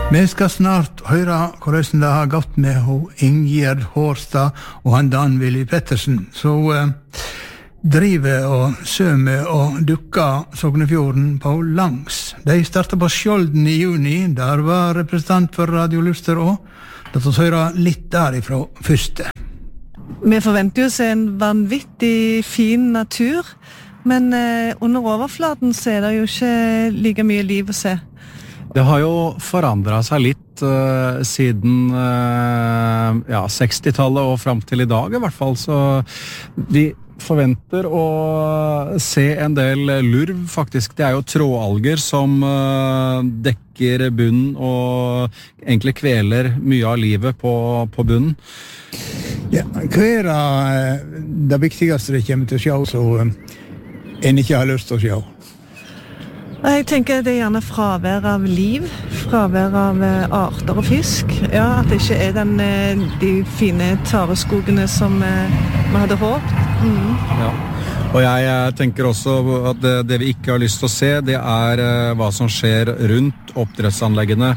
Vi skal snart høre hvordan det har gått med Ingjerd Hårstad og han Dan Willy Pettersen, så driver og sømer og dukker Sognefjorden på langs. De startet på Skjolden i juni, der var representant for Radio Luster også. La oss høre litt derifra første. Vi forventer jo å se en vanvittig fin natur, men under overflaten så det jo ikke like mye liv å se. Det har jo forandret seg litt siden 60-tallet og frem til i dag i hvert fall, så vi forventer å se en del lurv faktisk. Det jo trådalger som dekker bunnen og egentlig kveler mye av livet på bunnen. Ja, hva det viktigste det kommer til å se, så en ikke har lyst til å se? Jeg tenker det gjerne fravær av liv, fravær av arter og fisk. Ja, at det ikke de fine tareskogene som vi hadde håpet. Ja. Og jeg tenker også at det vi ikke har lyst til å se, det hva som skjer rundt oppdrettsanleggene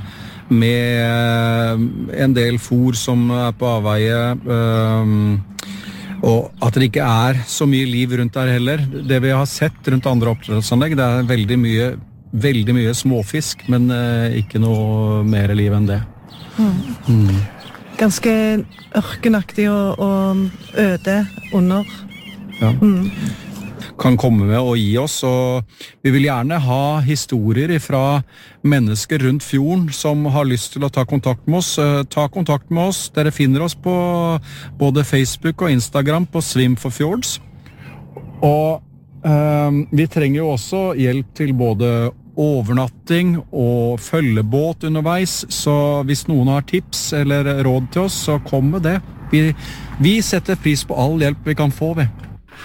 med en del fôr som på avveie, og at det ikke så mye liv rundt der heller. Det vi har sett rundt andre oppdrettsanlegg, det veldig mye småfisk, men ikke noe mer liv enn det. Ganske ørkenaktig og øde under. Ja. Kan komme med og gi oss, og vi vil gjerne ha historier fra mennesker rundt fjorden som har lyst til å ta kontakt med oss. Ta kontakt med oss. Dere finner oss på både Facebook og Instagram på Swim for Fjords. Og vi trenger jo også hjelp til både overnatting og følgebåt underveis, så hvis noen har tips eller råd til oss, så kom med det. Vi setter pris på all hjelp vi kan få ved.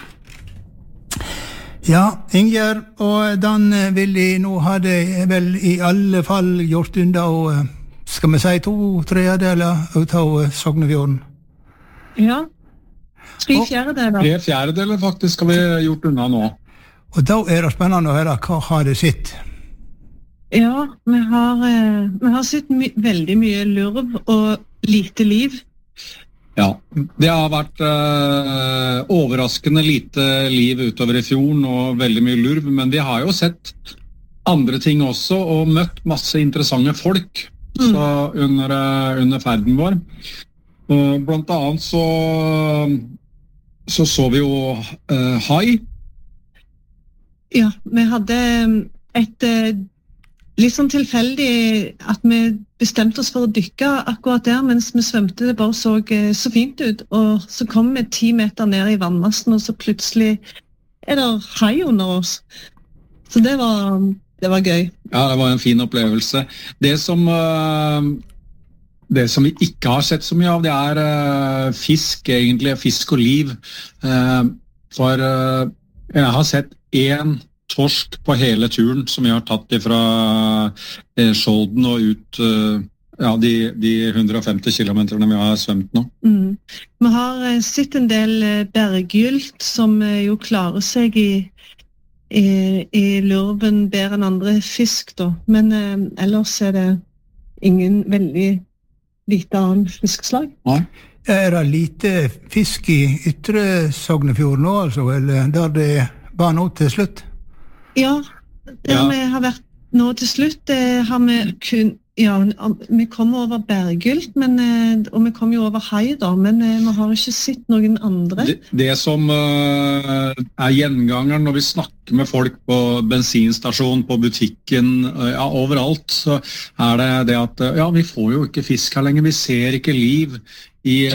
Ja, Ingjerd og Dan Willy, nå har de vel i alle fall gjort unna og, skal vi si, 2/3 ut av Sognefjorden? Ja, 3/4. 3/4 faktisk har vi gjort unna nå. Og da det spennende å høre, hva har det sitt? Ja, vi har sett veldig mye lurv og lite liv. Ja, det har vært overraskende lite liv utover i fjorden og veldig mye lurv, men vi har jo sett andre ting også og møtt masse interessante folk så under ferden vår. Blant annet så vi jo hai. Ja, vi hadde litt sånn tilfeldig at vi bestemte oss for å dykke akkurat der, mens vi svømte, det bare så fint ut, og så kom vi 10 meter ned i vannmassen, og så plutselig det hai under oss. Så det var gøy. Ja, det var en fin opplevelse. Det som vi ikke har sett så mye av, det fisk, egentlig, fisk og liv. For jeg har sett 1 torsk på hele turen som vi har tatt fra Skjolden og ut de 150 kilometerne vi har svømt nå. Vi har sett en del berggylt som jo klarer seg i lurven bedre enn andre fisk da, men ellers det ingen veldig lite annen fiskslag. Ja. Det lite fisk i ytre Sognefjorden nå, altså, eller der det var nå til slutt? Ja, der vi har vært nå til slutt, har vi vi kom over berggylt, og vi kom jo over hai da, men vi har ikke sett noen andre. Det som gjengangeren når vi snakker med folk på bensinstasjon, på butikken, overalt, så det at vi får jo ikke fisk her lenger, vi ser ikke liv i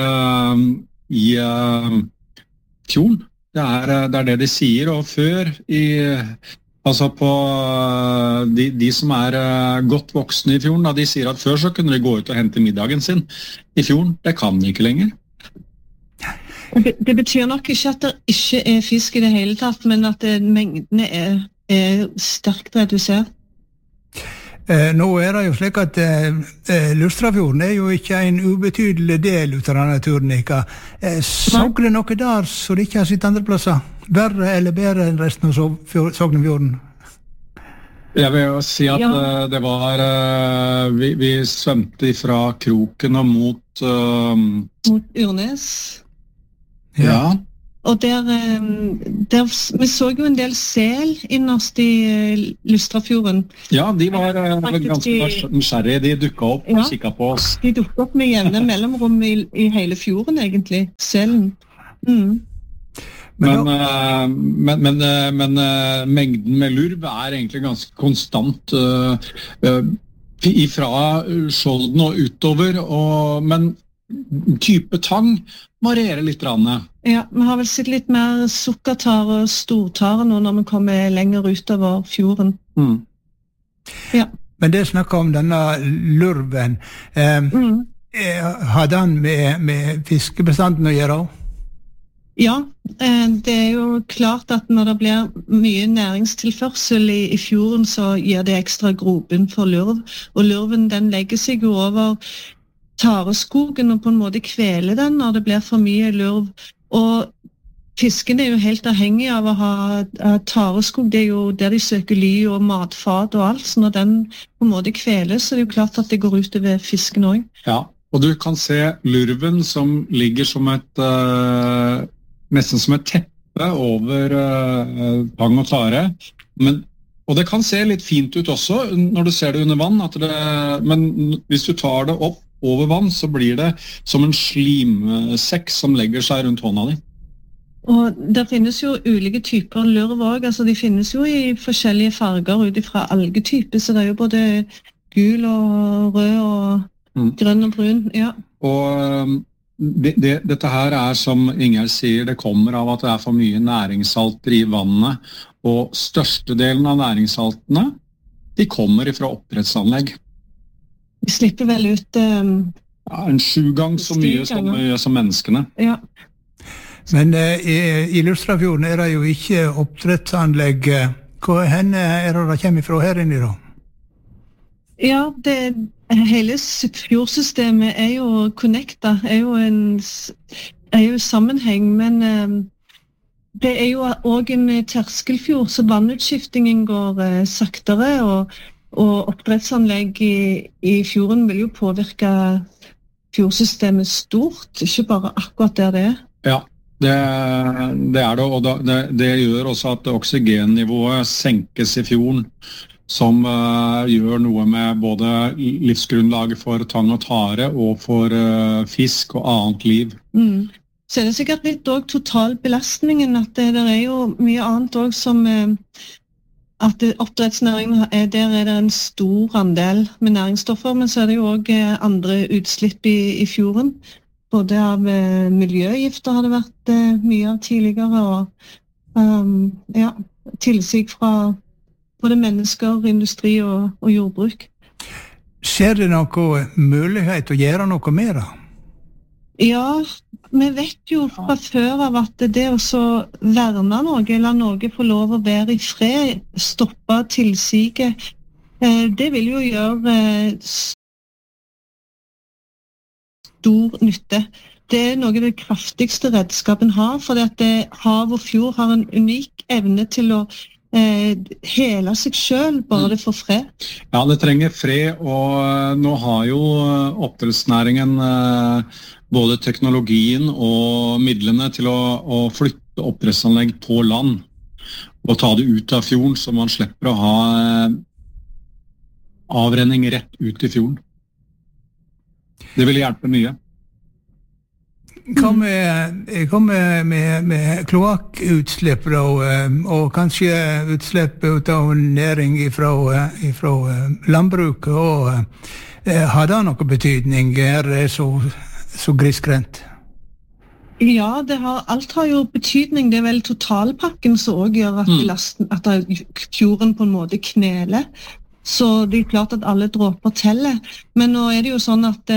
fjorden. Det det de sier, og før altså på de som godt voksne i fjorden, de sier at før så kunne de gå ut og hente middagen sin i fjorden. Det kan de ikke lenger. Det betyr nok ikke at det ikke fisk i det hele tatt, men at mengdene sterkt redusert. Nå det jo slik at Lustrafjorden jo ikke en ubetydelig del ut av denne turen. Så det noe der så det ikke har sitt andre plasser? Verre eller bedre enn resten av Sognefjorden? Jeg vil jo si at det var vi svømte fra kroken og mot Urnes. Ja. Og vi så jo en del sel innerst i Lustrafjorden. Ja, de var ganske nysgjerrige. De dukket opp og kikket på oss. De dukket opp med jevne mellomrom i hele fjorden, egentlig. Selen. Men mengden med lurv egentlig ganske konstant ifra Skjolden og utover, men type tang varierer litt. Ja, vi har vel sett litt mer sukkertare og stortare nå når vi kommer lenger utover fjorden. Ja. Men det snakket om denne lurven. Har den med fiskebestanden å gjøre? Ja, det jo klart at når det blir mye næringstilførsel i fjorden, så gir det ekstra grobunn for lurv. Og lurven den legger seg jo over tareskogen og på en måte kveler den når det blir for mye lurv. Og fisken jo helt avhengig av å ha tareskog, det jo der de søker ly og matfat og alt, så når den på en måte kveles, så det jo klart at det går ut over fisken også. Ja, og du kan se lurven som ligger som nesten som et teppe over tang og tare, og det kan se litt fint ut også når du ser det under vann, men hvis du tar det opp over vann, så blir det som en slimsekk som legger seg rundt hånda di. Og det finnes jo ulike typer lurv også, altså de finnes jo i forskjellige farger utifra algetyper, så det jo både gul og rød og grønn og brun, ja. Og dette her som Ingjerd sier, det kommer av at det for mye næringssalter i vannet, og størstedelen av næringssaltene, de kommer fra oppdrettsanlegg. Vi slipper vel ut en 7 ganger så mye som menneskene. Ja. Men i Lustrafjorden det jo ikke oppdrettsanlegg. Hvor henne det kommer fra her inne da? Ja, hele fjordsystemet jo connecta, jo sammenheng, men det jo også en terskelfjord, så vannutskiftingen går saktere, og oppdrettsanlegg i fjorden vil jo påvirke fjordsystemet stort, ikke bare akkurat der det Ja, det det, og det gjør også at oksygennivået senkes i fjorden, som gjør noe med både livsgrunnlaget for tang og tare, og for fisk og annet liv. Så det sikkert litt også totalbelastningen, at det jo mye annet også som at oppdrettsnæringen der det en stor andel med næringsstoffer, men så det jo også andre utslipp i fjorden. Både av miljøgifter har det vært mye av tidligere, og tilsig fra både mennesker, industri og jordbruk. Ser det noe mulighet å gjøre noe mer da? Ja, vi vet jo fra før av at det å verne noe, eller noe få lov å være i fred, stoppe tilsiget, det vil jo gjøre stor nytte. Det noe av det kraftigste redskapen har, for at hav og fjord har en unik evne til å hele seg selv, bare det får fred. Ja, det trenger fred, og nå har jo oppdrettsnæringen både teknologien og midlene til å flytte oppdrettsanlegg på land og ta det ut av fjorden, så man slipper å ha avrenning rett ut i fjorden. Det vil hjelpe mye. Hva med kloakkutslipp og kanskje utslipp av næring fra landbruket, og har det noe betydning? Det så grisgrendt? Ja, alt har jo betydning. Det vel totalpakken som også gjør at fjorden på en måte kneler. Så det klart at alle dråper teller. Men nå det jo sånn at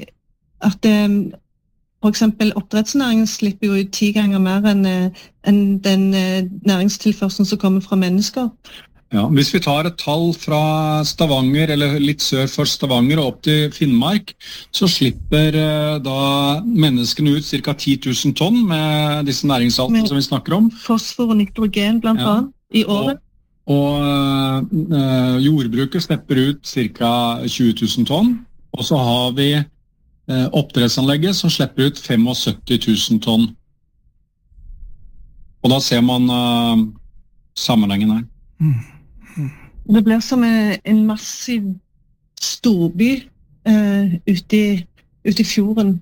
for eksempel oppdrettsnæringen slipper jo ut 10 ganger mer enn den næringstilførselen som kommer fra mennesker. Ja, hvis vi tar et tall fra Stavanger, eller litt sør for Stavanger og opp til Finnmark, så slipper da menneskene ut ca. 10 000 tonn med disse næringssaltene som vi snakker om. Fosfor og nitrogen blant annet i året. Og jordbruket slipper ut ca. 20 000 tonn, og så har vi oppdrettsanlegget som slipper ut 75 000 tonn. Og da ser man sammenhengen her. Det blir som en massiv storby ute i fjorden.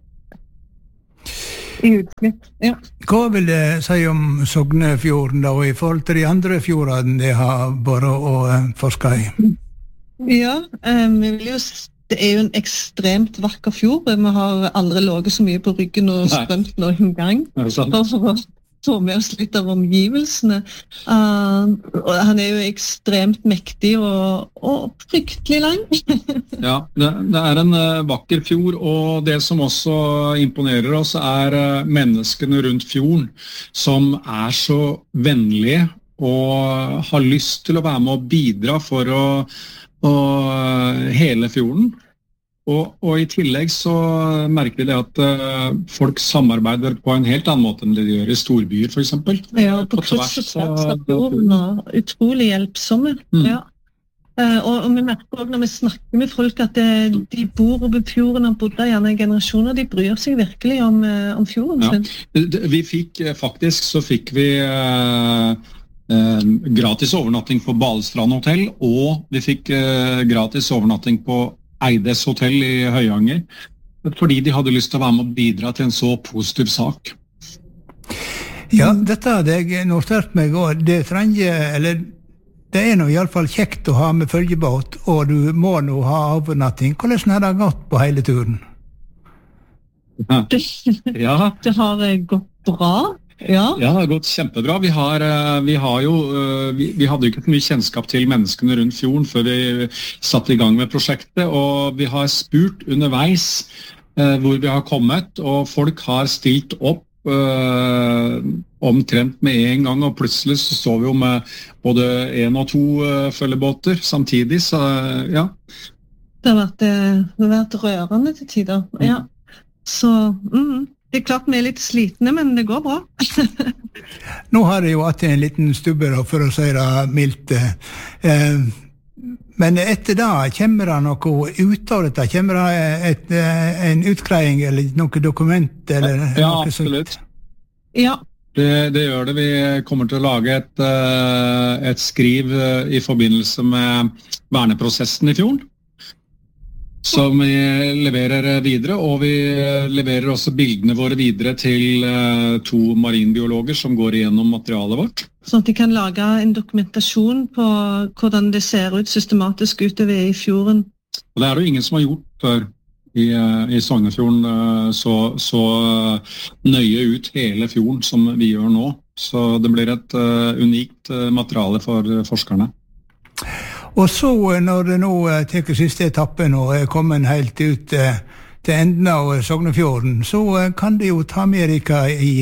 I utslipp, ja. Hva vil det si om Sognefjorden da, i forhold til de andre fjordene de har bare å forske i? Ja, vi vil jo det jo en ekstremt vakker fjord. Vi har aldri ligget så mye på ryggen og strømt noen gang. For å få med oss litt av omgivelsene. Og han jo ekstremt mektig og fryktelig lang. Ja, det en vakker fjord, og det som også imponerer oss menneskene rundt fjorden, som så vennlige og har lyst til å være med og bidra for å hele fjorden. Og i tillegg så merker vi det at folk samarbeider på en helt annen måte enn det de gjør i storbyer, for eksempel. Ja, på kryss og tvers av fjorden, og utrolig hjelpsomme. Ja. Og vi merker også når vi snakker med folk at de bor over fjorden, har bodd der gjerne i generasjoner, de bryr seg virkelig om fjorden sin. Ja. Vi fikk gratis overnatting på Balestrand hotell, og vi fikk gratis overnatting på Eides hotell i Høyanger, fordi de hadde lyst til å være med og bidra til en så positiv sak. Ja, dette hadde jeg notert meg, og det nå i alle fall kjekt å ha med følgebåt, og du må nå ha overnatting. Hvordan har det gått på hele turen? Ja. Det har gått bra. Ja, det har gått kjempebra. Vi hadde jo ikke så mye kjennskap til menneskene rundt fjorden før vi satte i gang med prosjektet, og vi har spurt underveis hvor vi har kommet, og folk har stilt opp omtrent med en gang, og plutselig så står vi jo med både 1 og 2 følgebåter samtidig, så ja. Det har vært rørende til tider, ja. Så, det klart vi litt slitne, men det går bra. Nå har jeg jo hatt en liten stubbe, for å si det mildt. Men etter det, kommer det noe ut av dette? Kommer det en utgreiing eller noe dokument? Eller ja, noe absolutt. Ja. Det gjør det. Vi kommer til å lage et skriv i forbindelse med verneprosessen i fjorden, som vi leverer videre, og vi leverer også bildene våre videre til 2 marinbiologer som går igjennom materialet vårt. Sånn at de kan lage en dokumentasjon på hvordan det ser ut systematisk utover i fjorden. Og det jo ingen som har gjort før i Sognefjorden så nøye ut hele fjorden som vi gjør nå. Så det blir et unikt materiale for forskerne. Og så, når det nå teker siste etappen og kommet helt ut til enden av Sognefjorden, så kan det jo ta med dere i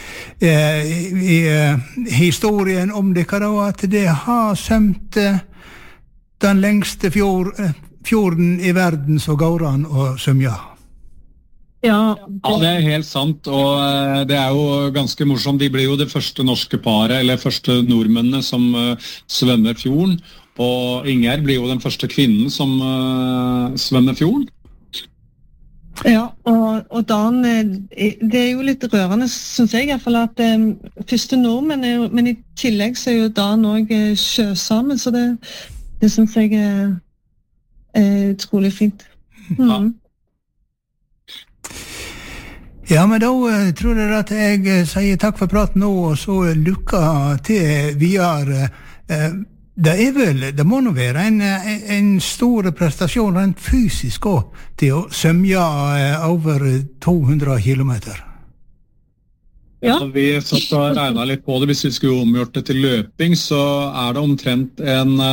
historien om dere da, at det har sømt den lengste fjorden i verden, så går an å sømja. Ja, det helt sant, og det jo ganske morsomt. De blir jo det første norske paret, eller første nordmennene som svømmer fjorden, og Inger blir jo den første kvinnen som svømmer fjorden. Ja, og Dan, det jo litt rørende, synes jeg i hvert fall, at første nordmenn men i tillegg så jo Dan også sjøsamen, så det synes jeg utrolig fint. Ja. Ja, men da tror jeg at jeg sier takk for praten nå, og så lykke til videre. Det må nå være en stor prestasjon rent fysisk også, til å sømja over 200 kilometer. Ja. Vi satt og regnet litt på det. Hvis vi skulle omgjort det til løping, så det omtrent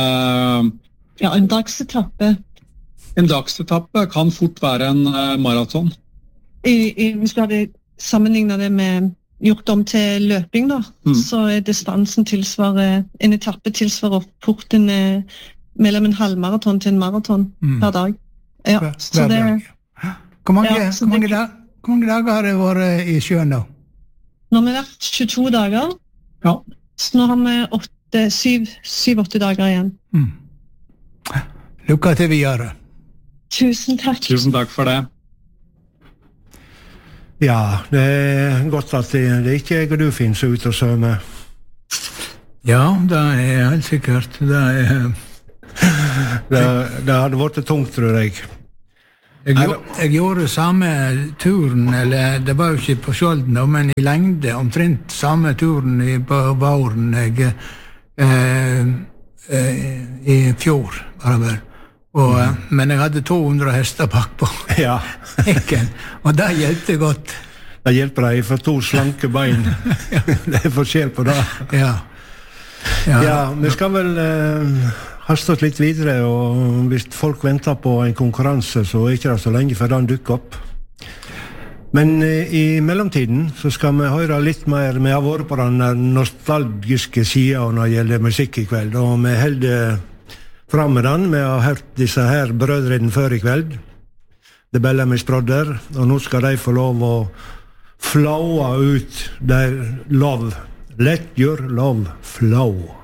en dagsetappe. En dagsetappe kan fort være en maraton. Hvis du hadde sammenlignet det med gjort om til løping da, så distansen en etappe tilsvarer fort mellom en halvmaraton til en maraton per dag. Ja, så det... Hvor mange dager har det vært i sjøen da? Nå har vi vært 22 dager. Ja. Så nå har vi Det 7-8 dager igjen. Lykke til videre. Tusen takk. Tusen takk for det. Ja, det godt at det ikke er du finnes ut og svømme. Ja, det helt sikkert. Det hadde vært tungt, tror jeg. Jeg gjorde samme turen, eller det var jo ikke på Skjolden, men i lengde, omtrent samme turen på våren i fjor, bare vel. Men jeg hadde 200 hester bak på hekken, og det hjelpte godt. Det hjelper deg for 2 slanke bein. Det forskjell på det. Ja, vi skal vel haste oss litt videre, og hvis folk venter på en konkurranse, så er ikke det så lenge før den dukker opp. Men i mellomtiden så skal vi høre litt mer. Vi har vært på den nostalgiske siden når det gjelder musikk i kveld, og vi holder fram med den. Vi har hørt disse her brødrene før i kveld, The Bellamy's Brother, og nå skal de få lov å flowe ut their love. Let your love flow.